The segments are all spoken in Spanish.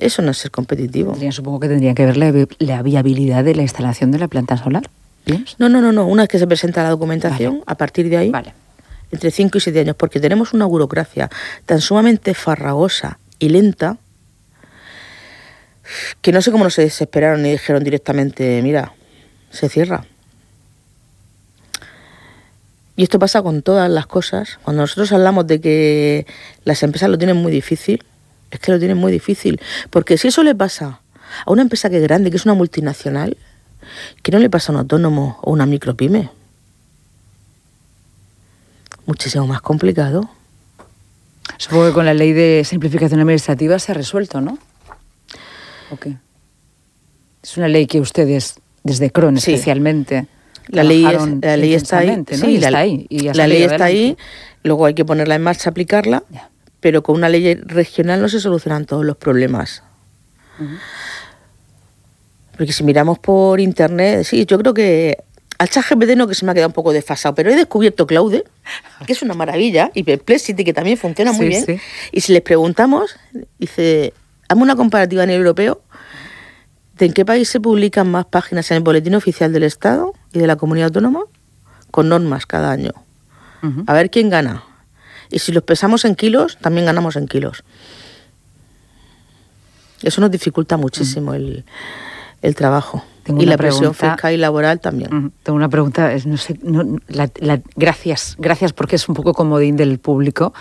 Eso no es ser competitivo. Supongo que tendría que ver la viabilidad de la instalación de la planta solar. ¿Piensas? No. Una vez que se presenta la documentación, vale. A partir de ahí, vale. Entre 5 y 7 años, porque tenemos una burocracia tan sumamente farragosa y lenta que no sé cómo no se desesperaron y dijeron directamente, mira, se cierra. Y esto pasa con todas las cosas. Cuando nosotros hablamos de que las empresas lo tienen muy difícil, es que lo tienen muy difícil. Porque si eso le pasa a una empresa que es grande, que es una multinacional, ¿qué no le pasa a un autónomo o una micropyme? Muchísimo más complicado. Supongo que con la ley de simplificación administrativa se ha resuelto, ¿no? ¿O qué? Es una ley que ustedes, desde CRON sí. Especialmente... La ley está ahí, ¿no? Sí, está ahí. Y la ley está ahí, luego hay que ponerla en marcha, aplicarla, pero con una ley regional no se solucionan todos los problemas. Uh-huh. Porque si miramos por internet, sí, yo creo que al ChatGPT no, que se me ha quedado un poco desfasado, pero he descubierto Claude, que es una maravilla, y Perplexity, que también funciona muy bien, y si les preguntamos, dice, hazme una comparativa a nivel europeo, ¿de en qué país se publican más páginas en el Boletín Oficial del Estado y de la Comunidad Autónoma? Con normas cada año. Uh-huh. A ver quién gana. Y si los pesamos en kilos, también ganamos en kilos. Eso nos dificulta muchísimo uh-huh. el trabajo. Y la presión fiscal y laboral también. Uh-huh. Tengo una pregunta, no sé, gracias porque es un poco comodín del público.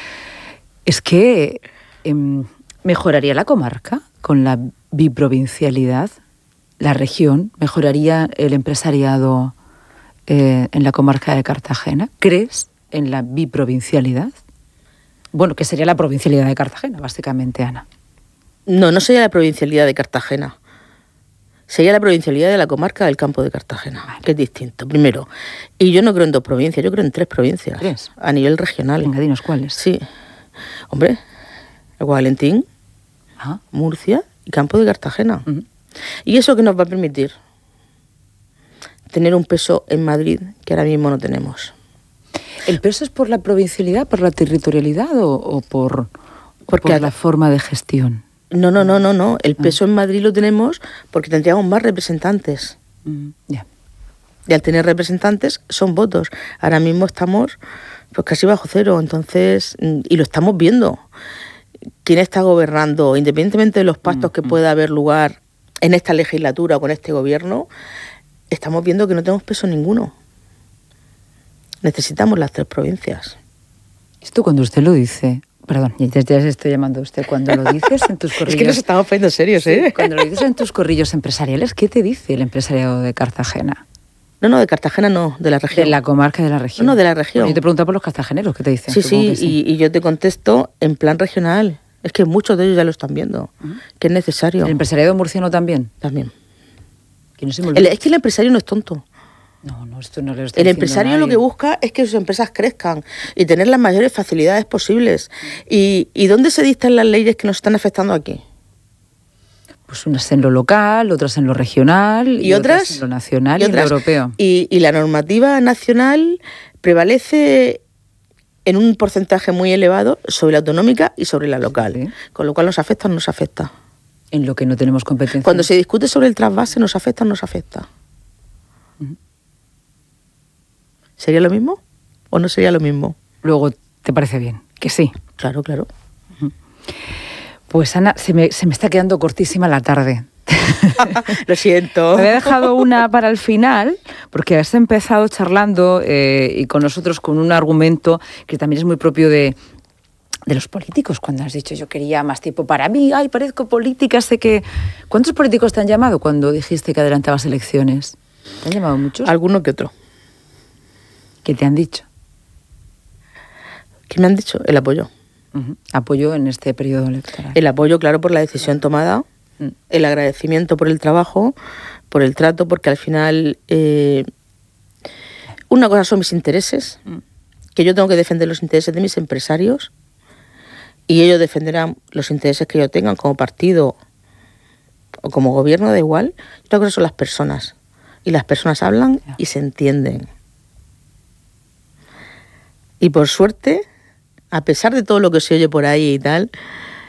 Es que ¿mejoraría la comarca con la biprovincialidad? ¿La región mejoraría el empresariado en la comarca de Cartagena? ¿Crees en la biprovincialidad? Bueno, que sería la provincialidad de Cartagena, básicamente, Ana. No sería la provincialidad de Cartagena. Sería la provincialidad de la comarca del Campo de Cartagena, vale. Que es distinto, primero. Y yo no creo en 2 provincias, yo creo en 3 provincias. ¿3? A nivel regional. Venga, dinos cuáles. Sí. Hombre, el Guadalentín, Murcia y Campo de Cartagena. Uh-huh. ¿Y eso qué nos va a permitir? Tener un peso en Madrid que ahora mismo no tenemos. ¿El peso es por la provincialidad, por la territorialidad o por la forma de gestión? No. El peso en Madrid lo tenemos porque tendríamos más representantes. Yeah. Y al tener representantes son votos. Ahora mismo estamos pues casi bajo cero, entonces, y lo estamos viendo. ¿Quién está gobernando? Independientemente de los pactos que pueda haber lugar en esta legislatura o con este gobierno, estamos viendo que no tenemos peso ninguno. Necesitamos las 3 provincias. Esto cuando usted lo dice... Perdón, ya se estoy llamando a usted. Cuando lo dices en tus corrillos... Es que nos estamos poniendo serios, ¿eh? Sí, cuando lo dices en tus corrillos empresariales, ¿qué te dice el empresariado de Cartagena? No, de Cartagena no, de la región. De la comarca de la región. No, de la región. Bueno, yo te pregunto por los cartageneros, ¿qué te dicen? Sí, y yo te contesto en plan regional. Es que muchos de ellos ya lo están viendo, que es necesario. ¿El empresariado murciano también? También. Que no se me olvide. Es que el empresario no es tonto. No, esto no lo estoy El empresario lo que busca es que sus empresas crezcan y tener las mayores facilidades posibles. ¿Y dónde se dictan las leyes que nos están afectando aquí? Pues unas en lo local, otras en lo regional y otras en lo nacional y en lo europeo. Y la normativa nacional prevalece en un porcentaje muy elevado sobre la autonómica y sobre la local. Sí. Con lo cual nos afecta o no nos afecta. En lo que no tenemos competencia. Cuando se discute sobre el trasvase, ¿nos afecta o no nos afecta? ¿Sería lo mismo o no sería lo mismo? Luego, ¿te parece bien? Que sí. Claro. Pues Ana, se me está quedando cortísima la tarde. Lo siento. Me había dejado una para el final, porque has empezado charlando y con nosotros con un argumento que también es muy propio de los políticos, cuando has dicho yo quería más tiempo para mí, parezco política, sé que... ¿Cuántos políticos te han llamado cuando dijiste que adelantabas elecciones? ¿Te han llamado muchos? Alguno que otro. ¿Qué te han dicho? ¿Qué me han dicho? El apoyo. Uh-huh. Apoyo en este periodo electoral. El apoyo, claro, por la decisión tomada, el agradecimiento por el trabajo, por el trato, porque al final una cosa son mis intereses, que yo tengo que defender los intereses de mis empresarios y ellos defenderán los intereses que ellos tengan como partido o como gobierno, da igual. Otra cosa son las personas, y las personas hablan y se entienden. Y por suerte, a pesar de todo lo que se oye por ahí y tal,